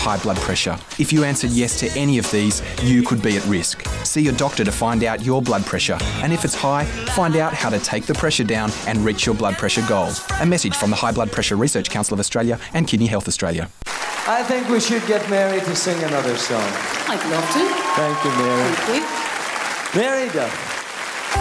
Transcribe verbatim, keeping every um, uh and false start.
high blood pressure. If you answered yes to any of these, you could be at risk. See your doctor to find out your blood pressure. And if it's high, find out how to take the pressure down and reach your blood pressure goal. A message from the High Blood Pressure Research Council of Australia and Kidney Health Australia. I think we should get Mary to sing another song. I'd love to. Thank you, Mary. Thank you. Mary Duff.